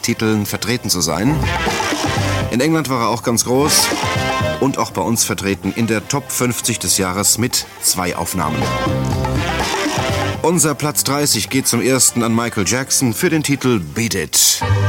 Titeln vertreten zu sein. In England war er auch ganz groß und auch bei uns vertreten in der Top 50 des Jahres mit 2 Aufnahmen. Unser Platz 30 geht zum ersten an Michael Jackson für den Titel Beat It.